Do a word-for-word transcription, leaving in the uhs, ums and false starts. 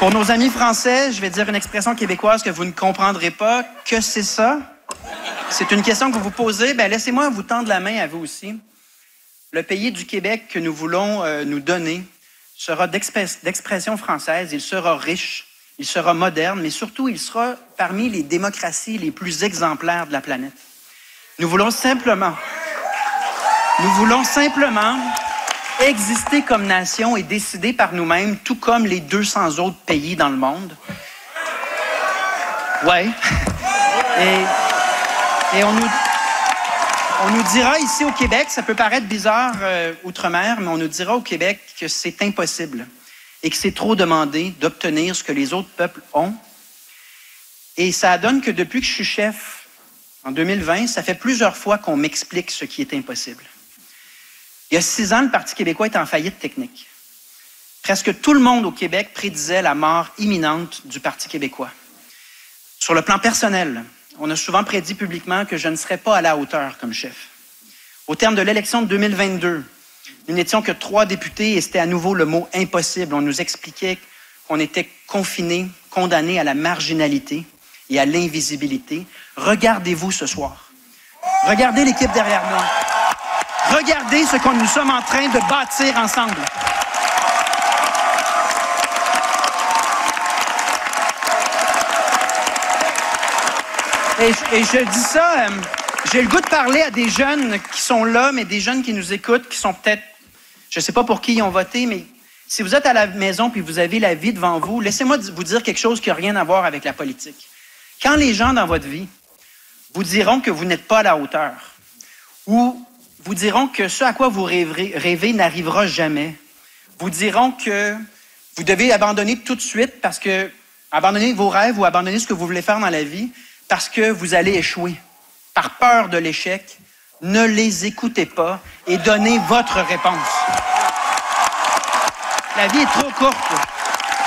Pour nos amis français, je vais dire une expression québécoise que vous ne comprendrez pas. Que c'est ça? C'est une question que vous vous posez. Ben, laissez-moi vous tendre la main à vous aussi. Le pays du Québec que nous voulons euh, nous donner sera d'expression française. Il sera riche, il sera moderne, mais surtout, il sera parmi les démocraties les plus exemplaires de la planète. Nous voulons simplement, nous voulons simplement exister comme nation et décider par nous-mêmes, tout comme les deux cents autres pays dans le monde. Ouais. Et, et on nous... On nous dira ici au Québec, ça peut paraître bizarre euh, outre-mer, mais on nous dira au Québec que c'est impossible et que c'est trop demandé d'obtenir ce que les autres peuples ont. Et ça donne que depuis que je suis chef, en deux mille vingt, ça fait plusieurs fois qu'on m'explique ce qui est impossible. Il y a six ans, le Parti québécois est en faillite technique. Presque tout le monde au Québec prédisait la mort imminente du Parti québécois. Sur le plan personnel, on a souvent prédit publiquement que je ne serais pas à la hauteur comme chef. Au terme de l'élection de deux mille vingt-deux, nous n'étions que trois députés et c'était à nouveau le mot « impossible ». On nous expliquait qu'on était confinés, condamnés à la marginalité et à l'invisibilité. Regardez-vous ce soir. Regardez l'équipe derrière moi. Regardez ce que nous sommes en train de bâtir ensemble. Et, et je dis ça, euh, j'ai le goût de parler à des jeunes qui sont là, mais des jeunes qui nous écoutent, qui sont peut-être, je ne sais pas pour qui ils ont voté, mais si vous êtes à la maison puis vous avez la vie devant vous, laissez-moi vous dire quelque chose qui n'a rien à voir avec la politique. Quand les gens dans votre vie vous diront que vous n'êtes pas à la hauteur, ou vous diront que ce à quoi vous rêvez, rêvez n'arrivera jamais, vous diront que vous devez abandonner tout de suite parce que, abandonner vos rêves ou abandonner ce que vous voulez faire dans la vie, parce que vous allez échouer. Par peur de l'échec, ne les écoutez pas et donnez votre réponse. La vie est trop courte.